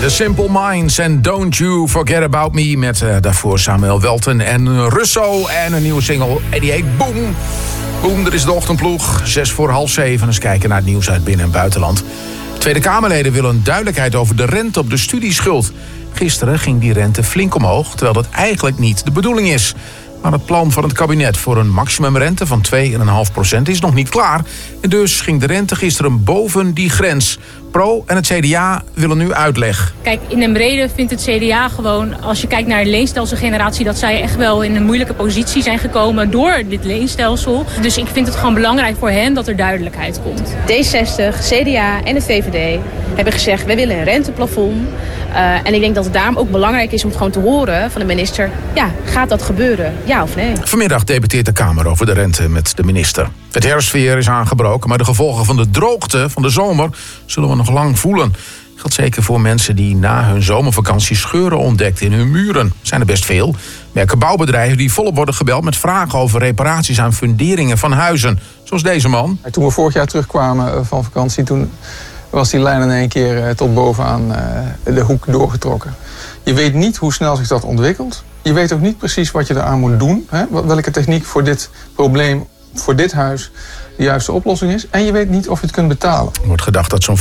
The Simple Minds en Don't You Forget About Me... met daarvoor Samuel Welten en Russo en een nieuwe single. En die heet Boom. Boom, er is de ochtendploeg. 6:45. Eens kijken naar het nieuws uit binnen- en buitenland. Tweede Kamerleden willen duidelijkheid over de rente op de studieschuld. Gisteren ging die rente flink omhoog, terwijl dat eigenlijk niet de bedoeling is. Maar het plan van het kabinet voor een maximumrente van 2,5% is nog niet klaar. En dus ging de rente gisteren boven die grens. Pro en het CDA willen nu uitleg. Kijk, in een brede vindt het CDA gewoon, als je kijkt naar de leenstelselgeneratie, dat zij echt wel in een moeilijke positie zijn gekomen door dit leenstelsel. Dus ik vind het gewoon belangrijk voor hen dat er duidelijkheid komt. D60, CDA en de VVD hebben gezegd, wij willen een renteplafond. En ik denk dat het daarom ook belangrijk is om het gewoon te horen van de minister. Ja, gaat dat gebeuren? Ja of nee? Vanmiddag debatteert de Kamer over de rente met de minister. Het herfstweer is aangebroken, maar de gevolgen van de droogte van de zomer zullen we nog lang voelen. Geldt zeker voor mensen die na hun zomervakantie scheuren ontdekten in hun muren. Zijn er best veel. Merken bouwbedrijven die volop worden gebeld met vragen over reparaties aan funderingen van huizen. Zoals deze man. Toen we vorig jaar terugkwamen van vakantie, toen was die lijn in één keer tot bovenaan de hoek doorgetrokken. Je weet niet hoe snel zich dat ontwikkelt. Je weet ook niet precies wat je eraan moet doen. Hè? Welke techniek voor dit probleem, voor dit huis, de juiste oplossing is. En je weet niet of je het kunt betalen. Er wordt gedacht dat zo'n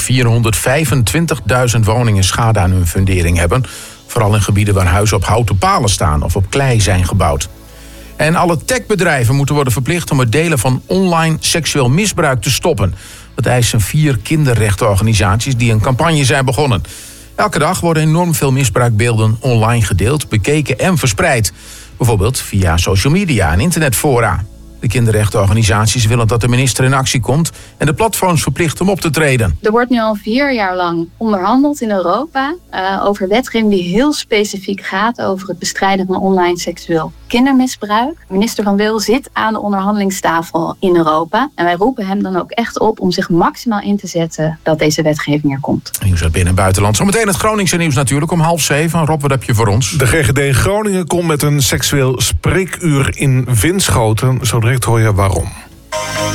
425.000 woningen schade aan hun fundering hebben. Vooral in gebieden waar huizen op houten palen staan of op klei zijn gebouwd. En alle techbedrijven moeten worden verplicht om het delen van online seksueel misbruik te stoppen. Dat eisen 4 kinderrechtenorganisaties die een campagne zijn begonnen. Elke dag worden enorm veel misbruikbeelden online gedeeld, bekeken en verspreid. Bijvoorbeeld via social media en internetfora. De kinderrechtenorganisaties willen dat de minister in actie komt en de platforms verplicht om op te treden. Er wordt nu al 4 jaar lang onderhandeld in Europa over wetgeving die heel specifiek gaat over het bestrijden van online seksueel kindermisbruik. Minister Van Wil zit aan de onderhandelingstafel in Europa. En wij roepen hem dan ook echt op om zich maximaal in te zetten dat deze wetgeving er komt. Nieuws uit binnen- en buitenland. Zometeen het Groningse nieuws natuurlijk om 6:30. Rob, wat heb je voor ons? De GGD in Groningen komt met een seksueel spreekuur in Winschoten. Zo direct hoor je waarom.